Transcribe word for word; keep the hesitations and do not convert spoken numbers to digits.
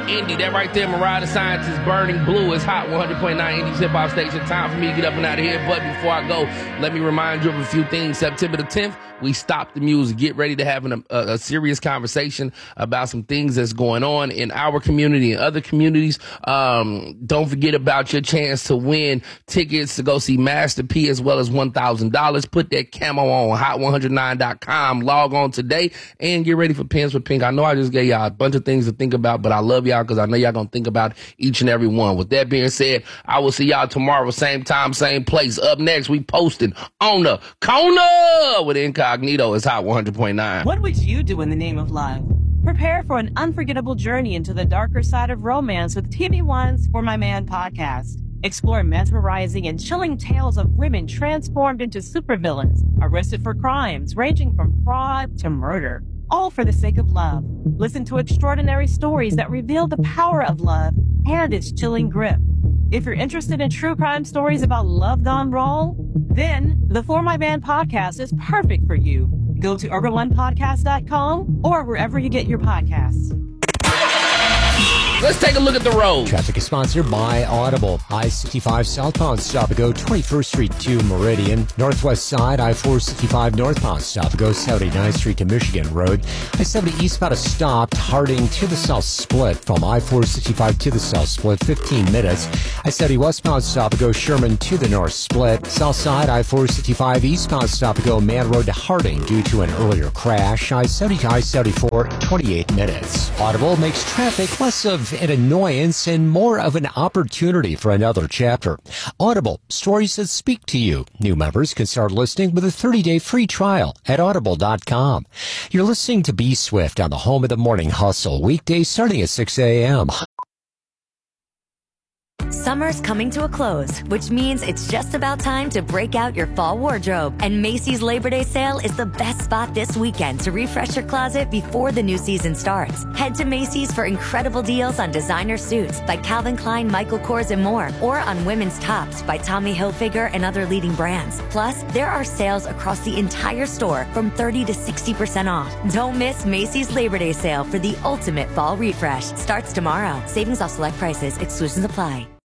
Indy. That right there, Mariah the Scientist, Burning Blue. Is Hot one hundred point nine Indy's Hip Hop Station. Time for me to get up and out of here. But before I go, let me remind you of a few things. September the tenth, we stop the music. Get ready to have an, a, a serious conversation about some things that's going on in our community and other communities. Um, don't forget about your chance to win tickets to go see Master P as well as one thousand dollars. Put that camo on hot one oh nine dot com. Log on today and get ready for Pins with Pink. I know I just gave y'all a bunch of things to think about, but I love y'all because I know y'all going to think about each and every one. With that being said, I will see y'all tomorrow, same time, same place. Up next, we posting on the corner with Incognito. It's Hot one hundred point nine. What would you do in the name of love? Prepare for an unforgettable journey into the darker side of romance with T V One's For My Man podcast. Explore mesmerizing and chilling tales of women transformed into supervillains, arrested for crimes ranging from fraud to murder, all for the sake of love. Listen to extraordinary stories that reveal the power of love and its chilling grip. If you're interested in true crime stories about love gone wrong, then the For My Man podcast is perfect for you. Go to urban one podcast dot com or wherever you get your podcasts. Let's take a look at the road. Traffic is sponsored by Audible. I sixty-five southbound stop and go twenty-first Street to Meridian. Northwest side, I four sixty-five northbound stop and go seventy-ninth Street to Michigan Road. I seventy eastbound is stopped. Harding to the south split from I four sixty-five to the south split, fifteen minutes. I seventy westbound stop and go Sherman to the north split. South side, I four sixty-five eastbound stop and go Man Road to Harding due to an earlier crash. I seventy to I seventy-four, twenty-eight minutes. Audible makes traffic less of an annoyance and more of an opportunity for another chapter. Audible, stories that speak to you. New members can start listening with a thirty-day free trial at audible dot com. You're listening to Be Swift on the home of the morning hustle, weekdays starting at six a.m. Summer's coming to a close, which means it's just about time to break out your fall wardrobe. And Macy's Labor Day sale is the best spot this weekend to refresh your closet before the new season starts. Head to Macy's for incredible deals on designer suits by Calvin Klein, Michael Kors, and more, or on women's tops by Tommy Hilfiger and other leading brands. Plus, there are sales across the entire store from thirty to sixty percent off. Don't miss Macy's Labor Day sale for the ultimate fall refresh. Starts tomorrow. Savings off select prices. Exclusions apply.